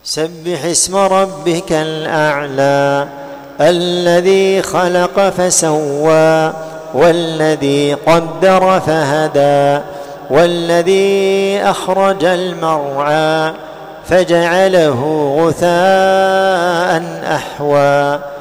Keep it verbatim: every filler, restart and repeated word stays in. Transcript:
سبح اسم ربك الأعلى الذي خلق فسوى والذي قدر فهدى والذي أخرج المرعى فجعله غثاء أحوى